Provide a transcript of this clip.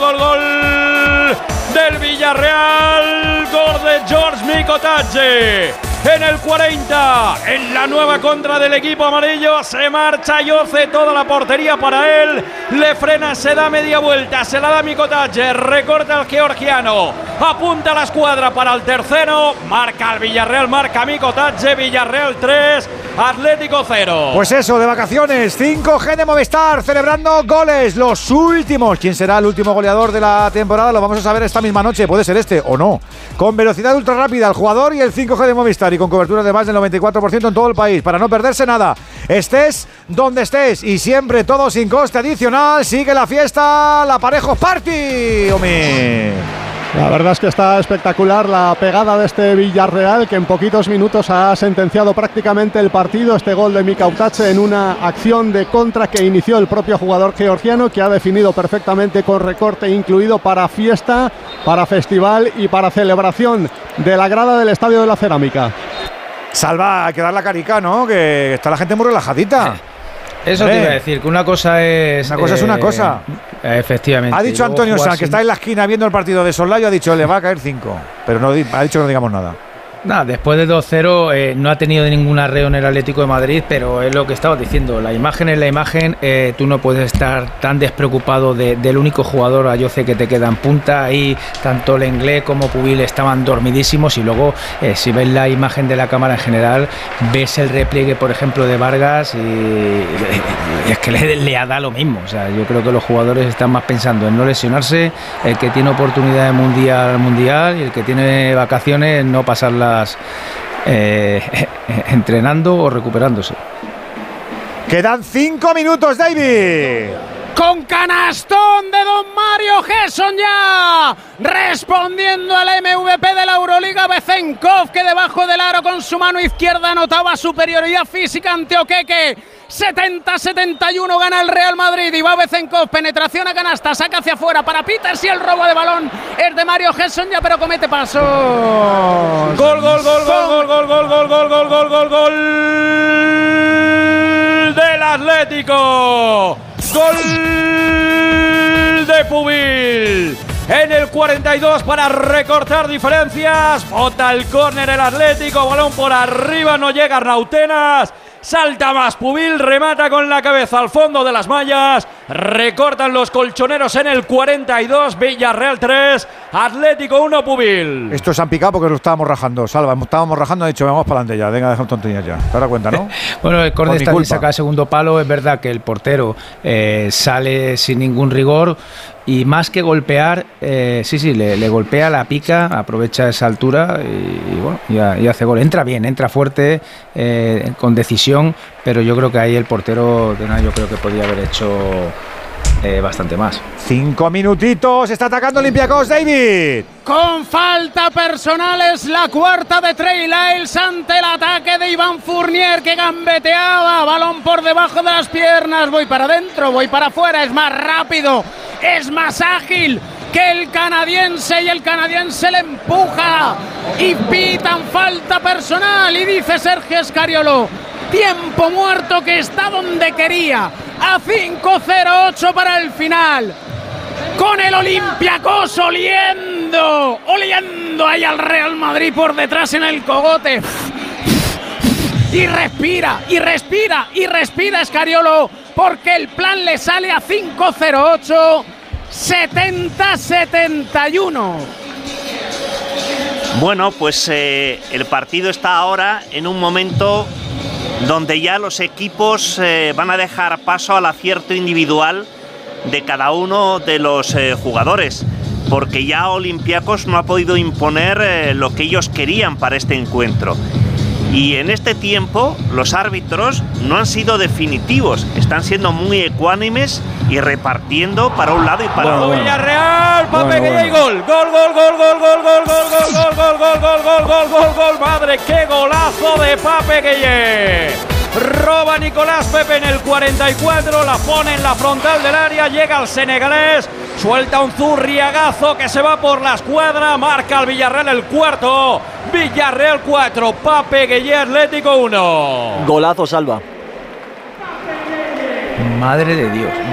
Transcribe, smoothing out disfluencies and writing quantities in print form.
Gol del Villarreal, gol de George Mikotajé. En el 40, en la nueva contra del equipo amarillo, se marcha Yoce, toda la portería para él, le frena, se da media vuelta, se la da Mikotajé, recorta al georgiano, apunta la escuadra para el tercero, marca el Villarreal, marca Mikotajé, Villarreal 3, Atlético 0. Pues eso, de vacaciones, 5G de Movistar, celebrando goles, los últimos. ¿Quién será el último goleador de la temporada? Lo vamos a saber esta misma noche, puede ser este o no. Con velocidad ultra rápida el jugador y el 5G de Movistar, y con cobertura de más del 94% en todo el país, para no perderse nada. Estés donde estés y siempre todo sin coste adicional. Sigue la fiesta, la Parejos Party, hombre. La verdad es que está espectacular la pegada de este Villarreal, que en poquitos minutos ha sentenciado prácticamente el partido. Este gol de Mikotajé en una acción de contra que inició el propio jugador georgiano, que ha definido perfectamente con recorte incluido para fiesta, para festival y para celebración de la grada del Estadio de la Cerámica. Salva, hay que dar la carica, ¿no? Que está la gente muy relajadita. Eso te iba a decir, que una cosa es... Una cosa es una cosa. Efectivamente. Ha dicho Antonio Sanz, que está en la esquina viendo el partido de Sollayo, ha dicho, le va a caer 5. Pero no, ha dicho que no digamos nada. Nada, después de 2-0 no ha tenido ningún arreo en el Atlético de Madrid, pero es lo que estabas diciendo, la imagen es la imagen, tú no puedes estar tan despreocupado del único jugador, a Yoce, que te queda en punta. Ahí tanto Lenglet como Pubil estaban dormidísimos, y luego si ves la imagen de la cámara en general, ves el repliegue, por ejemplo, de Vargas, y es que le ha dado lo mismo. O sea, yo creo que los jugadores están más pensando en no lesionarse, el que tiene oportunidad de mundial, y el que tiene vacaciones no pasarla entrenando o recuperándose. Quedan 5 minutos, David. Con canastón de don Mario Gesson ya, respondiendo al MVP de la Euroliga, Bezenkov, que debajo del aro con su mano izquierda anotaba superioridad física ante Okeke. 70-71 gana el Real Madrid, y va Bezenkov, penetración a canasta, saca hacia afuera para Peters, y el robo de balón es de Mario Gesson ya, pero comete pasos. Gol del Atlético. Gol de Pubil en el 42 para recortar diferencias. Bota el córner el Atlético, balón por arriba, no llega Rautenas. Salta más Pubil, remata con la cabeza al fondo de las mallas. Recortan los colchoneros en el 42. Villarreal 3, Atlético 1, Pubil. Estos han picado porque lo estábamos rajando. Salva, estábamos rajando, ha dicho, vamos para adelante ya. Venga, deja tonterías ya. ¿Te das cuenta, no? Bueno, el córner está bien sacado, segundo palo. Es verdad que el portero sale sin ningún rigor. Y más que golpear, le golpea, la pica, aprovecha esa altura y bueno, y hace gol. Entra bien, entra fuerte, con decisión, pero yo creo que ahí el portero yo creo que podía haber hecho bastante más. 5 minutitos, está atacando Olympiacos, David. Con falta personal es la cuarta de Trey Lyles ante el ataque de Iván Fournier, que gambeteaba, balón por debajo de las piernas, voy para adentro, voy para afuera, es más rápido, es más ágil que el canadiense, y el canadiense le empuja y pitan falta personal, y dice Sergio Escariolo, tiempo muerto que está donde quería, a 5:08 para el final, con el Olympiacos oliendo ahí al Real Madrid por detrás en el cogote, y respira Escariolo, porque el plan le sale a 5:08, 70-71. Bueno, pues el partido está ahora en un momento donde ya los equipos van a dejar paso al acierto individual de cada uno de los jugadores, porque ya Olympiacos no ha podido imponer lo que ellos querían para este encuentro. Y en este tiempo los árbitros no han sido definitivos, están siendo muy ecuánimes y repartiendo para un lado y para otro. Villarreal, Pape Gueye, gol. Gol, madre, qué golazo de Pape Gueye. Roba Nicolás Pepe en el 44, la pone en la frontal del área, llega el senegalés, suelta un zurriagazo que se va por la escuadra, marca el Villarreal el cuarto. Villarreal 4, Pape Gueye, Atlético 1. Golazo, Salva. Madre de Dios.